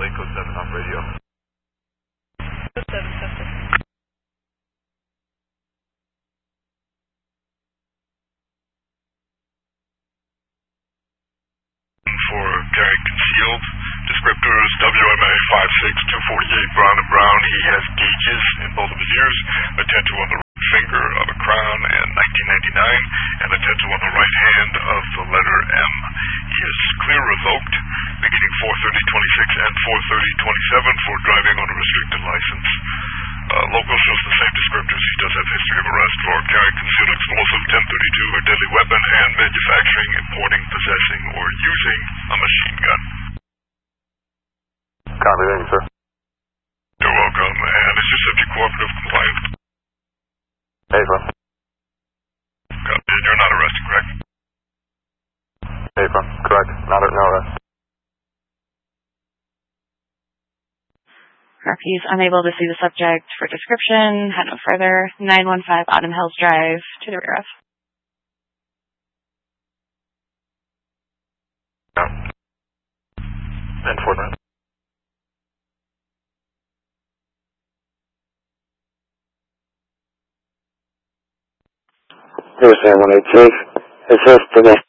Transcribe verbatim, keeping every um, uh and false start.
Charlie, code seven off radio. Code seven, testing. For carrying concealed. Descriptor is W M A five six two four eight, Brown and Brown. He has gauges in both of his ears, a tattoo on the right finger of a crown and nineteen ninety-nine, and a tattoo on the right hand of the letter M. He is clear revoked, beginning four thirty twenty-six and four thirty twenty-seven for driving on a restricted license. Uh, local shows the same descriptors. He does have history of arrest for carrying concealed explosive, ten thirty-two, or deadly weapon, and manufacturing, importing, possessing, or using a machine gun. Copy, thank you, sir. You're welcome. And is your subject cooperative compliant? Hey, sir. Copy. And you're not arrested, correct? Hey, sir. Correct. Not no arrest. He's unable to see the subject for description. Head no further. nine one five Autumn Hills Drive to the rear of. No. And four minutes. Here's Sam one eight six. Is this the